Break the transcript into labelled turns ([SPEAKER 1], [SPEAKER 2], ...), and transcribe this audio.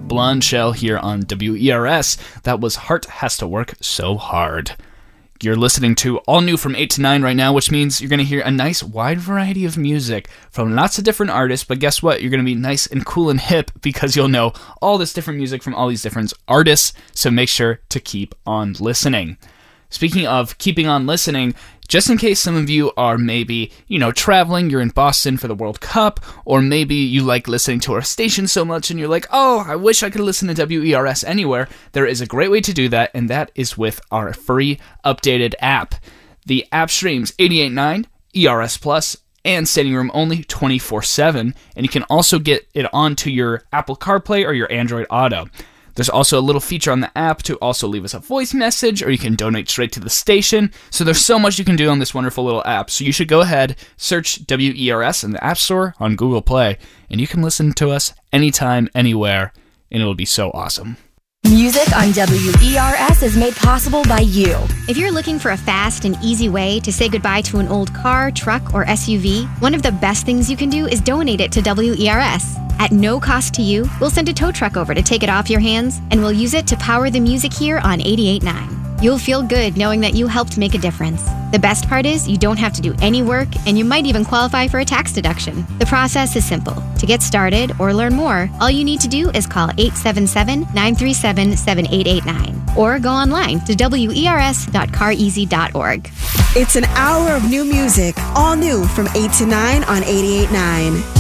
[SPEAKER 1] Blonde Shell here on WERS. That was Heart Has to Work So Hard. You're listening to All New from 8 to 9 right now, which means you're going to hear a nice wide variety of music from lots of different artists, but guess what? You're going to be nice and cool and hip because you'll know all this different music from all these different artists, so make sure to keep on listening. Speaking of keeping on listening, just in case some of you are maybe, traveling, you're in Boston for the World Cup, or maybe you like listening to our station so much and you're like, oh, I wish I could listen to WERS anywhere, there is a great way to do that, and that is with our free updated app. The app streams 88.9, ERS Plus, and Standing Room Only 24/7, and you can also get it onto your Apple CarPlay or your Android Auto. There's also a little feature on the app to also leave us a voice message, or you can donate straight to the station. So there's so much you can do on this wonderful little app. So you should go ahead, search WERS in the App Store on Google Play, and you can listen to us anytime, anywhere, and it'll be so awesome.
[SPEAKER 2] Music on WERS is made possible by you.
[SPEAKER 3] If you're looking for a fast and easy way to say goodbye to an old car, truck, or SUV, one of the best things you can do is donate it to WERS. At no cost to you, we'll send a tow truck over to take it off your hands, and we'll use it to power the music here on 88.9. You'll feel good knowing that you helped make a difference. The best part is you don't have to do any work, and you might even qualify for a tax deduction. The process is simple. To get started or learn more, all you need to do is call 877-937-7889 or go online to wers.careasy.org.
[SPEAKER 4] It's an hour of new music, all new from 8 to 9 on 88.9.